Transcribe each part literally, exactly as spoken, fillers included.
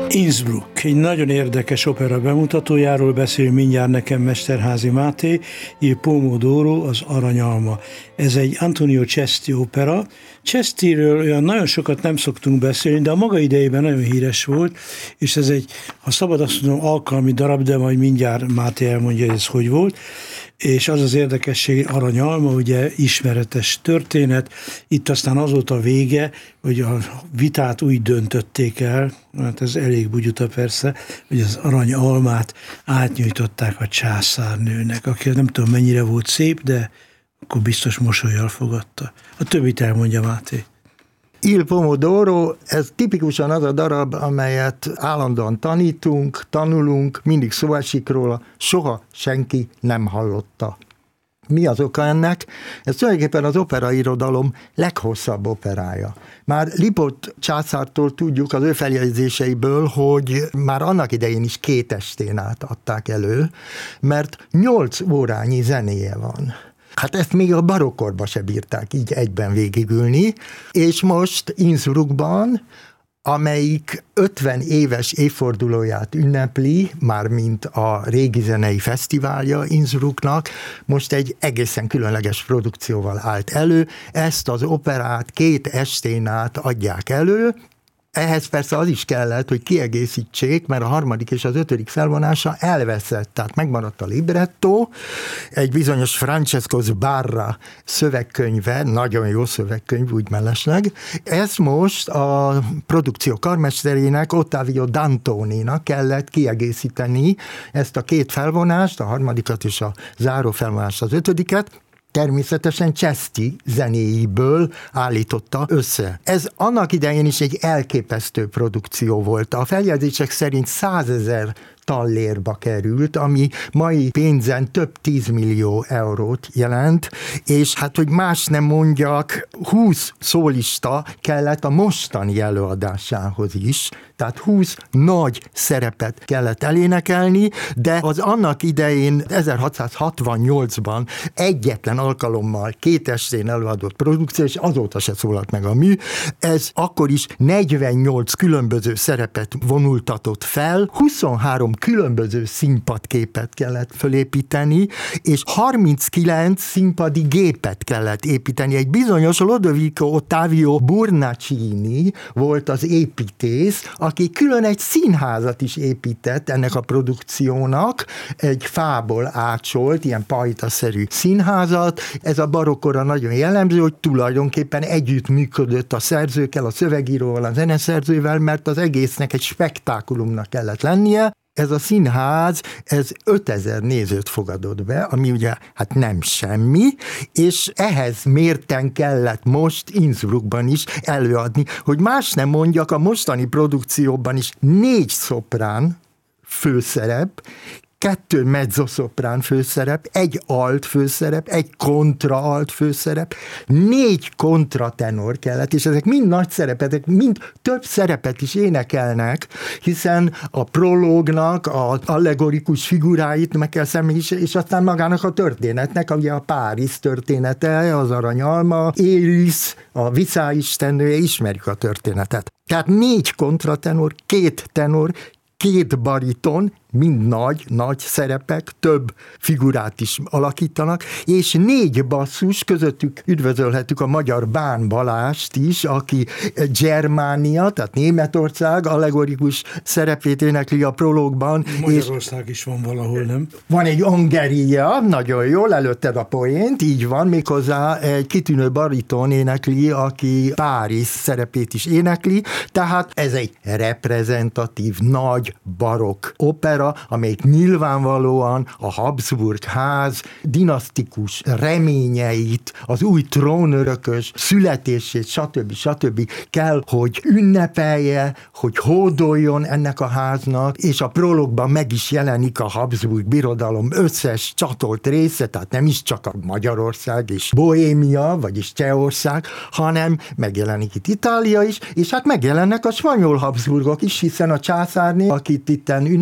Innsbruck, egy nagyon érdekes opera bemutatójáról beszél mindjárt nekem Mesterházy Máté, Il Pomodoro, az aranyalma. Ez egy Antonio Cesti opera. Cestiről olyan nagyon sokat nem szoktunk beszélni, de a maga idejében nagyon híres volt, és ez egy, ha szabad azt mondom, alkalmi darab, de majd mindjárt Máté elmondja, hogy ez hogy volt. És az az érdekesség, aranyalma, ugye ismeretes történet, itt aztán az volt a vége, hogy a vitát úgy döntötték el, hát ez elég bugyuta persze, hogy az aranyalmát átnyújtották a császárnőnek, aki nem tudom mennyire volt szép, de akkor biztos mosollyal fogadta. A többit elmondja Máté. Il Pomodoro, ez tipikusan az a darab, amelyet állandóan tanítunk, tanulunk, mindig szó esik róla, soha senki nem hallotta. Mi az oka ennek? Ez tulajdonképpen az operairodalom leghosszabb operája. Már Lipót császártól tudjuk az ő feljegyzéseiből, hogy már annak idején is két estén át adták elő, mert nyolc órányi zenéje van. Hát ezt még a barokkorban se bírták így egyben végigülni, és most Innsbruckban, amelyik ötven éves évfordulóját ünnepli, mármint a régi zenei fesztiválja Innsbrucknak, most egy egészen különleges produkcióval állt elő, ezt az operát két estén át adják elő. Ehhez persze az is kellett, hogy kiegészítsék, mert a harmadik és az ötödik felvonása elveszett, tehát megmaradt a libretto, egy bizonyos Francesco Sbarra szövegkönyve, nagyon jó szövegkönyv, úgy mellesleg. Ezt most a produkció karmesterének, Ottavio Dantoninak kellett kiegészíteni ezt a két felvonást, a harmadikat és a záró felvonást, az ötödiket, természetesen Cesti zenéiből állította össze. Ez annak idején is egy elképesztő produkció volt. A feljegyzések szerint százezer tallérba került, ami mai pénzen több tízmillió eurót jelent, és hát, hogy más nem mondjak, húsz szólista kellett a mostani előadásához is, tehát húsz nagy szerepet kellett elénekelni, de az annak idején ezerhatszázhatvannyolcban egyetlen alkalommal két estén előadott produkció, és azóta se szólalt meg a mű, ez akkor is negyvennyolc különböző szerepet vonultatott fel, huszonhárom különböző színpadképet kellett fölépíteni, és harminckilenc színpadi gépet kellett építeni. Egy bizonyos Lodovico Ottavio Burnacini volt az építész, aki külön egy színházat is épített ennek a produkciónak, egy fából ácsolt, ilyen pajtaszerű színházat. Ez a barokkora nagyon jellemző, hogy tulajdonképpen együtt működött a szerzőkkel, a szövegíróval, a zeneszerzővel, mert az egésznek egy spektákulumnak kellett lennie. Ez a színház, ez ötezer nézőt fogadott be, ami ugye hát nem semmi, és ehhez mérten kellett most Innsbruckban is előadni, hogy más nem mondjak, a mostani produkcióban is négy szoprán főszerep, kettő mezzoszoprán főszerep, egy alt főszerep, egy kontra alt főszerep, négy kontratenor kellett, és ezek mind nagy szerepek, mind több szerepet is énekelnek, hiszen a prológnak, az allegorikus figuráit meg kell szemlélni, és aztán magának a történetnek, ugye a Párizs története, az aranyalma, Éris, a viszáistennője, ismerjük a történetet. Tehát négy kontratenor, két tenor, két bariton, mind nagy, nagy szerepek, több figurát is alakítanak, és négy basszus, közöttük üdvözölhetjük a magyar Bán Balást is, aki Germánia, tehát Németország allegorikus szerepét énekli a prológban. Magyarország és is van valahol, nem? Van egy Hungária, nagyon jól előtted a poént, így van, méghozzá egy kitűnő bariton énekli, aki Párizs szerepét is énekli, tehát ez egy reprezentatív, nagy, barokk opera, amelyik nyilvánvalóan a Habsburg ház dinasztikus reményeit, az új trónörökös születését, stb. stb. Kell, hogy ünnepelje, hogy hódoljon ennek a háznak, és a prologban meg is jelenik a Habsburg birodalom összes csatolt része, tehát nem is csak a Magyarország és Bohémia, vagyis Csehország, hanem megjelenik itt Itália is, és hát megjelennek a spanyol Habsburgok is, hiszen a császárné, akit itten ünnepelnek,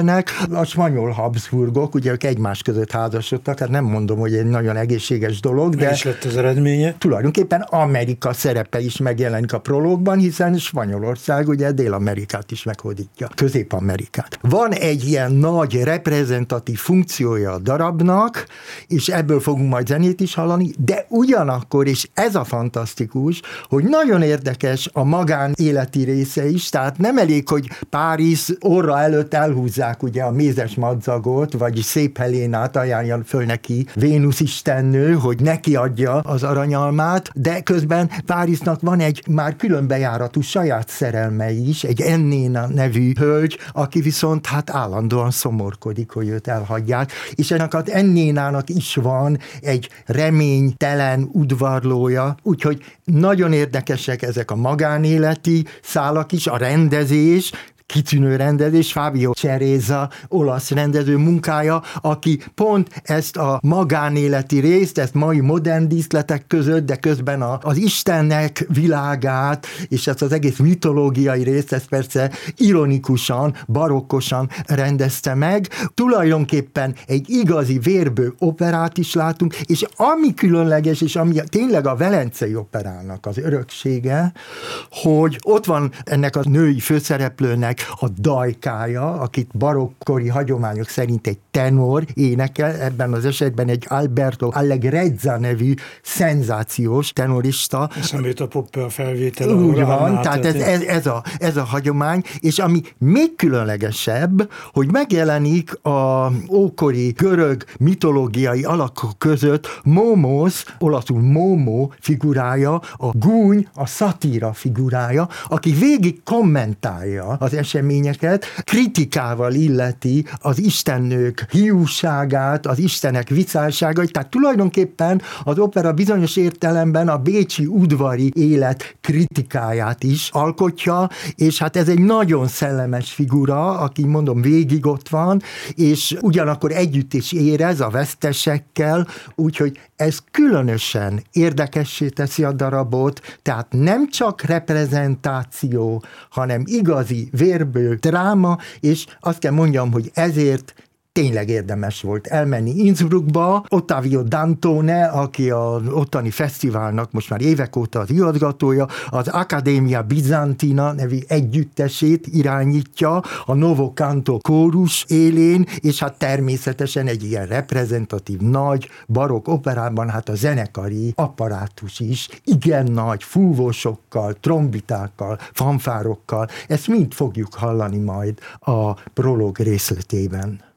Istennek. A spanyol Habsburgok, ugye ők egymás között házasodtak, hát nem mondom, hogy egy nagyon egészséges dolog, de... Mi is lett az eredménye? Tulajdonképpen Amerika szerepe is megjelenik a prológban, hiszen Spanyolország ugye Dél-Amerikát is meghódítja, Közép-Amerikát. Van egy ilyen nagy reprezentatív funkciója a darabnak, és ebből fogunk majd zenét is hallani, de ugyanakkor, és ez a fantasztikus, hogy nagyon érdekes a magánéleti része is, tehát nem elég, hogy Párizs orra előtt elhúzzák ugye a mézes madzagot, vagyis Szép Helénát ajánlja föl neki Vénusz istennő, hogy neki adja az aranyalmát, de közben Párizsnak van egy már különbejáratú saját szerelme is, egy Ennéna nevű hölgy, aki viszont hát állandóan szomorkodik, hogy őt elhagyják, és ennek az Ennénának is van egy reménytelen udvarlója, úgyhogy nagyon érdekesek ezek a magánéleti szálak is, a rendezés, kitűnő rendezés, Fábio Ceresa, olasz rendező munkája, aki pont ezt a magánéleti részt, ezt mai modern díszletek között, de közben a, az Istennek világát, és ezt az egész mitológiai részt, ezt persze ironikusan, barokkosan rendezte meg. Tulajdonképpen egy igazi vérbő operát is látunk, és ami különleges, és ami tényleg a velencei operának az öröksége, hogy ott van ennek a női főszereplőnek a dajkája, akit barokkori hagyományok szerint egy tenor énekel, ebben az esetben egy Alberto Allegrezza nevű szenzációs tenorista. Eszemét a Poppea felvétel. Úgy van, tehát ez, ez, ez, a, ez a hagyomány, és ami még különlegesebb, hogy megjelenik a ókori görög mitológiai alakok között Momos, olaszul Momo figurája, a gúny, a szatíra figurája, aki végig kommentálja az eseményeket, kritikával illeti az istennők hiúságát, az istenek viccelságait, tehát tulajdonképpen az opera bizonyos értelemben a bécsi udvari élet kritikáját is alkotja, és hát ez egy nagyon szellemes figura, aki mondom végig ott van, és ugyanakkor együtt is érez a vesztesekkel, úgyhogy ez különösen érdekessé teszi a darabot, tehát nem csak reprezentáció, hanem igazi vérbő dráma, és azt kell mondjam, hogy ezért tényleg érdemes volt elmenni Innsbruckba. Ottavio Dantone, aki az ottani fesztiválnak most már évek óta az igazgatója, az Accademia Bizantina nevű együttesét irányítja, a Novo Canto kórus élén, és hát természetesen egy ilyen reprezentatív nagy barokk operában hát a zenekari apparátus is igen nagy fúvósokkal, trombitákkal, fanfárokkal, ezt mind fogjuk hallani majd a prológ részletében.